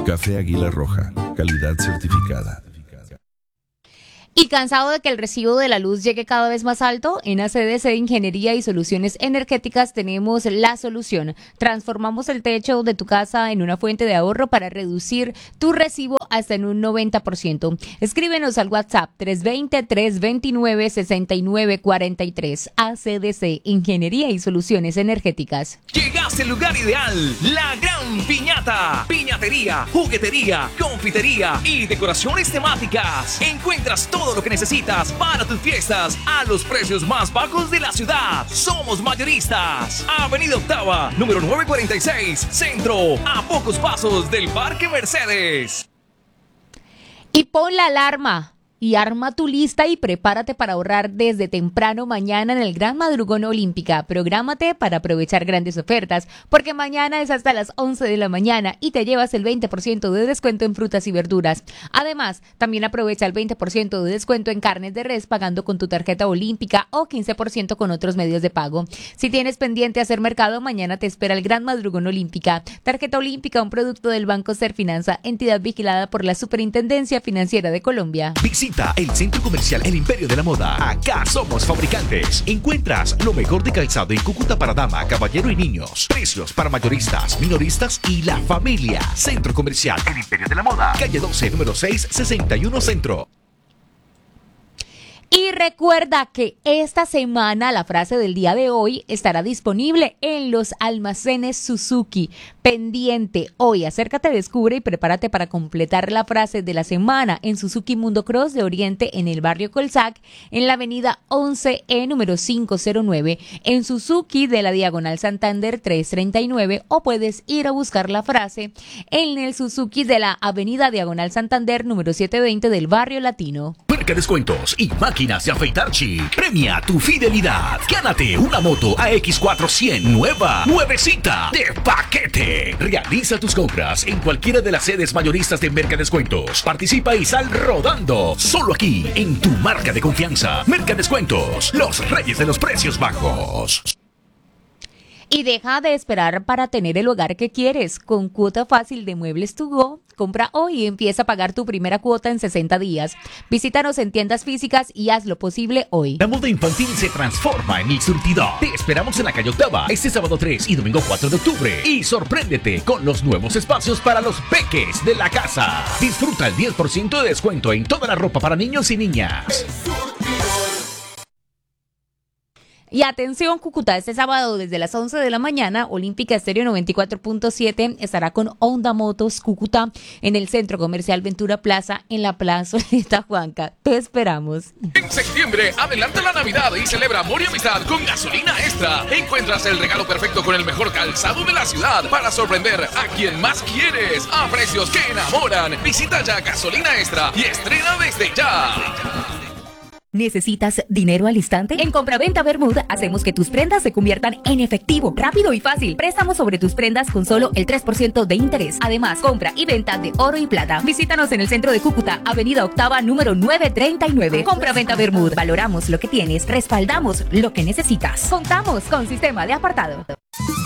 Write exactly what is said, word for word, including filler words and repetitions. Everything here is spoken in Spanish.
Café Águila Roja, calidad certificada. ¿Y cansado de que el recibo de la luz llegue cada vez más alto? En A C D C Ingeniería y Soluciones Energéticas tenemos la solución. Transformamos el techo de tu casa en una fuente de ahorro para reducir tu recibo hasta en un noventa por ciento. Escríbenos al WhatsApp tres dos cero, tres dos nueve, seis nueve cuatro tres. A C D C Ingeniería y Soluciones Energéticas. Llegaste al lugar ideal, la Gran Piñata. Piñatería, juguetería, confitería y decoraciones temáticas. Encuentras todo lo que necesitas para tus fiestas a los precios más bajos de la ciudad. Somos mayoristas. Avenida Octava, número novecientos cuarenta y seis, Centro, a pocos pasos del Parque Mercedes. Y pon la alarma y arma tu lista y prepárate para ahorrar desde temprano mañana en el Gran Madrugón Olímpica. Prográmate para aprovechar grandes ofertas, porque mañana es hasta las once de la mañana y te llevas el veinte por ciento de descuento en frutas y verduras. Además, también aprovecha el veinte por ciento de descuento en carnes de res pagando con tu tarjeta olímpica o quince por ciento con otros medios de pago. Si tienes pendiente hacer mercado, mañana te espera el Gran Madrugón Olímpica. Tarjeta olímpica, un producto del Banco Serfinanza, entidad vigilada por la Superintendencia Financiera de Colombia. Visita el Centro Comercial El Imperio de la Moda. Acá somos fabricantes. Encuentras lo mejor de calzado en Cúcuta para dama, caballero y niños. Precios para mayoristas, minoristas y la familia. Centro Comercial El Imperio de la Moda. Calle doce, número seis, sesenta y uno Centro. Y recuerda que esta semana la frase del día de hoy estará disponible en los almacenes Suzuki. Pendiente hoy, acércate, descubre y prepárate para completar la frase de la semana en Suzuki Mundo Cross de Oriente en el barrio Colsac, en la avenida once E número quinientos nueve, en Suzuki de la Diagonal Santander trescientos treinta y nueve, o puedes ir a buscar la frase en el Suzuki de la avenida Diagonal Santander número setecientos veinte del barrio Latino. Marca descuentos y máquinas de afeitar Chic. Premia tu fidelidad. Gánate una moto A X cuatrocientos nueva, nuevecita, de paquete. Realiza tus compras en cualquiera de las sedes mayoristas de Merca Descuentos. Participa y sal rodando. Solo aquí, en tu marca de confianza. Merca Descuentos, los reyes de los precios bajos. Y deja de esperar para tener el hogar que quieres. Con cuota fácil de Muebles To Go, compra hoy y empieza a pagar tu primera cuota en sesenta días. Visítanos en tiendas físicas y haz lo posible hoy. La moda infantil se transforma en El Surtidor. Te esperamos en la calle Octava este sábado tres y domingo cuatro de octubre. Y sorpréndete con los nuevos espacios para los peques de la casa. Disfruta el diez por ciento de descuento en toda la ropa para niños y niñas. Y atención, Cúcuta, este sábado desde las once de la mañana, Olímpica Estéreo noventa y cuatro punto siete estará con Honda Motos Cúcuta en el Centro Comercial Ventura Plaza, en la plazoleta Juanca. Te esperamos. En septiembre, adelanta la Navidad y celebra amor y amistad con Gasolina Extra. Encuentras el regalo perfecto con el mejor calzado de la ciudad para sorprender a quien más quieres a precios que enamoran. Visita ya Gasolina Extra y estrena desde ya. ¿Necesitas dinero al instante? En Compraventa Bermud hacemos que tus prendas se conviertan en efectivo, rápido y fácil. Préstamos sobre tus prendas con solo el tres por ciento de interés. Además, compra y venta de oro y plata. Visítanos en el centro de Cúcuta, avenida Octava, número novecientos treinta y nueve. Compraventa Bermud. Valoramos lo que tienes, respaldamos lo que necesitas. Contamos con sistema de apartado.